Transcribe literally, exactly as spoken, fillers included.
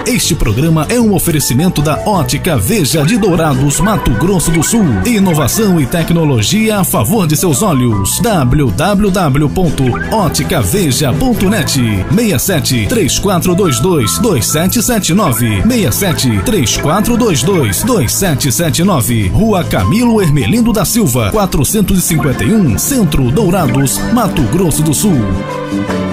Este programa é um oferecimento da Ótica Veja de Dourados, Mato Grosso do Sul. Inovação e tecnologia a favor de seus olhos. w w w ponto ótica veja ponto net. seis sete três quatro dois dois dois sete sete nove. seis sete três quatro dois dois dois sete sete nove. Rua Camilo Hermelindo da Silva, quatrocentos e cinquenta e um, Centro, Dourados, Mato Grosso do Sul.